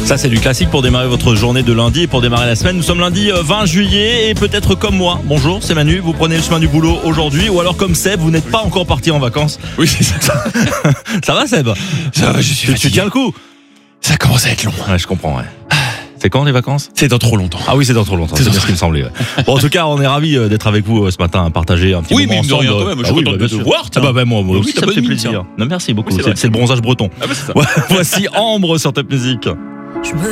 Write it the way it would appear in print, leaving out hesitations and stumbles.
Ça c'est du classique pour démarrer votre journée de lundi et pour démarrer la semaine. Nous sommes lundi 20 juillet et peut-être comme moi. Bonjour, c'est Manu, vous prenez le chemin du boulot aujourd'hui ou alors comme Seb, vous n'êtes pas encore parti en vacances. Oui, c'est ça. Ça va Seb? Ça va, je suis fatigué. Tu tiens le coup? Ça commence à être long. Ouais, je comprends, ouais. C'est quand les vacances? C'est dans trop longtemps. Ah oui, c'est dans trop longtemps. C'est bien ce qui me semblait. Ouais. Bon, en tout cas, on est ravis d'être avec vous ce matin, à partager un petit Oui, moment mais ensemble. de rien quand même. Je suis content de te voir. Ah bah moi Oui, aussi, t'as ça me bonne fait mine, plaisir. tiens. Non, merci beaucoup. Oui, c'est vrai. C'est le bronzage breton. Ah bah c'est ça. Voici Ambre sur Top Music. Je me